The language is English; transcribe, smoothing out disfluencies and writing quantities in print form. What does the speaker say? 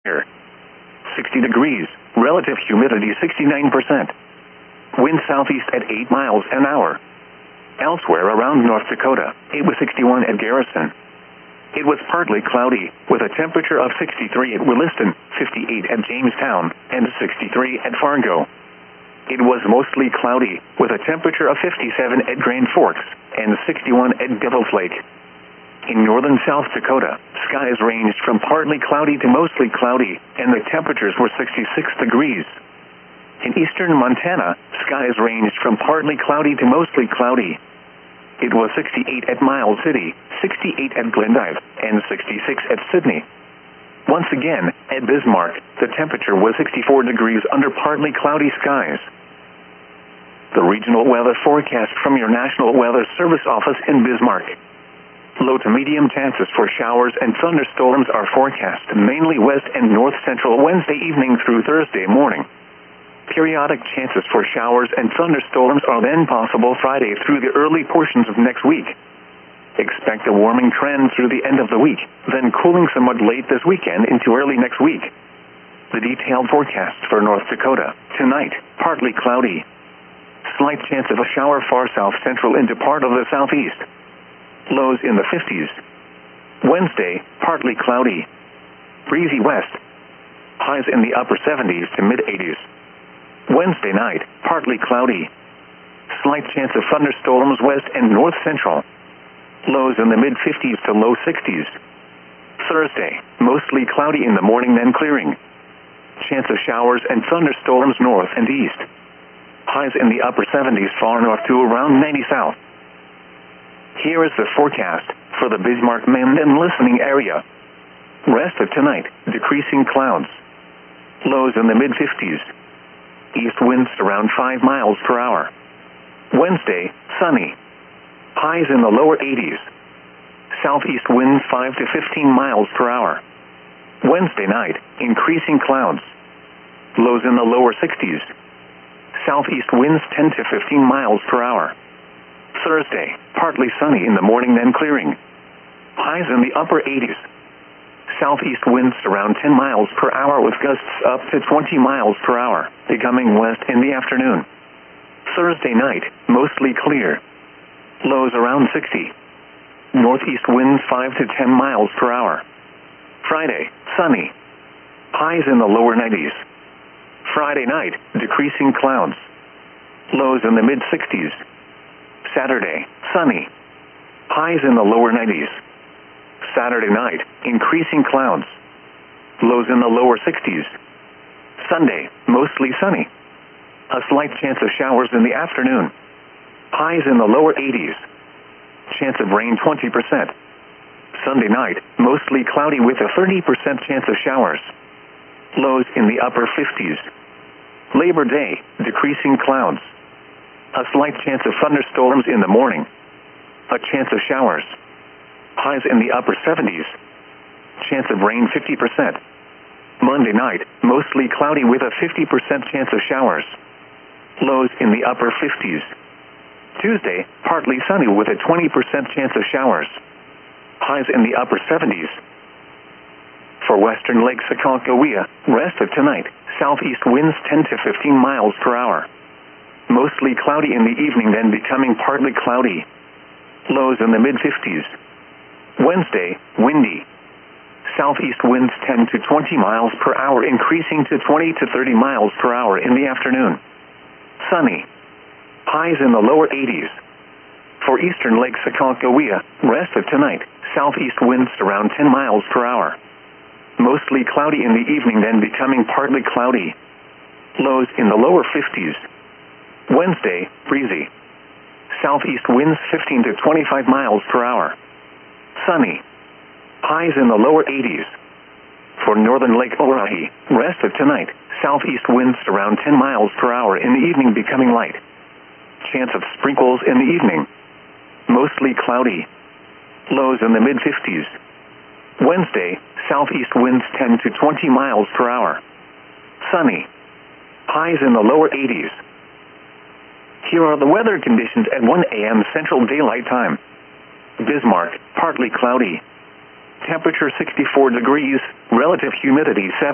Here, 60 degrees, relative humidity 69%. Wind southeast at 8 miles an hour. Elsewhere around North Dakota, it was 61 at Garrison. It was partly cloudy, with a temperature of 63 at Williston, 58 at Jamestown, and 63 at Fargo. It was mostly cloudy, with a temperature of 57 at Grand Forks, and 61 at Devil's Lake. In northern South Dakota, skies ranged from partly cloudy to mostly cloudy, and the temperatures were 66 degrees. In eastern Montana, skies ranged from partly cloudy to mostly cloudy. It was 68 at Miles City, 68 at Glendive, and 66 at Sydney. Once again, at Bismarck, the temperature was 64 degrees under partly cloudy skies. The regional weather forecast from your National Weather Service office in Bismarck. Low to medium chances for showers and thunderstorms are forecast mainly west and north central Wednesday evening through Thursday morning. Periodic chances for showers and thunderstorms are then possible Friday through the early portions of next week. Expect a warming trend through the end of the week, then cooling somewhat late this weekend into early next week. The detailed forecast for North Dakota. Tonight, partly cloudy. Slight chance of a shower far south central into part of the southeast. Lows in the 50s. Wednesday, partly cloudy. Breezy west. Highs in the upper 70s to mid-80s. Wednesday night, partly cloudy. Slight chance of thunderstorms west and north central. Lows in the mid-50s to low 60s. Thursday, mostly cloudy in the morning then clearing. Chance of showers and thunderstorms north and east. Highs in the upper 70s far north to around 90 south. Here is the forecast for the Bismarck-Minden listening area. Rest of tonight, decreasing clouds. Lows in the mid-50s. East winds around 5 miles per hour. Wednesday, sunny. Highs in the lower 80s. Southeast winds 5 to 15 miles per hour. Wednesday night, increasing clouds. Lows in the lower 60s. Southeast winds 10 to 15 miles per hour. Thursday, partly sunny in the morning then clearing. Highs in the upper 80s. Southeast winds around 10 miles per hour with gusts up to 20 miles per hour, becoming west in the afternoon. Thursday night, mostly clear. Lows around 60. Northeast winds 5 to 10 miles per hour. Friday, sunny. Highs in the lower 90s. Friday night, decreasing clouds. Lows in the mid-60s. Saturday, sunny. Highs in the lower 90s. Saturday night, increasing clouds. Lows in the lower 60s. Sunday, mostly sunny. A slight chance of showers in the afternoon. Highs in the lower 80s. Chance of rain 20%. Sunday night, mostly cloudy with a 30% chance of showers. Lows in the upper 50s. Labor Day, decreasing clouds. A slight chance of thunderstorms in the morning. A chance of showers. Highs in the upper 70s. Chance of rain 50%. Monday night, mostly cloudy with a 50% chance of showers. Lows in the upper 50s. Tuesday, partly sunny with a 20% chance of showers. Highs in the upper 70s. For western Lake Aconcagua, rest of tonight, southeast winds 10 to 15 miles per hour. Mostly cloudy in the evening then becoming partly cloudy. Lows in the mid-50s. Wednesday, windy. Southeast winds 10 to 20 miles per hour increasing to 20 to 30 miles per hour in the afternoon. Sunny. Highs in the lower 80s. For eastern Lake Aconcagua, rest of tonight, southeast winds around 10 miles per hour. Mostly cloudy in the evening then becoming partly cloudy. Lows in the lower 50s. Wednesday, breezy. Southeast winds 15 to 25 miles per hour. Sunny. Highs in the lower 80s. For northern Lake Oahe, rest of tonight, southeast winds around 10 miles per hour in the evening becoming light. Chance of sprinkles in the evening. Mostly cloudy. Lows in the mid-50s. Wednesday, southeast winds 10 to 20 miles per hour. Sunny. Highs in the lower 80s. Here are the weather conditions at 1 a.m. Central Daylight Time. Bismarck, partly cloudy. Temperature 64 degrees, relative humidity 7.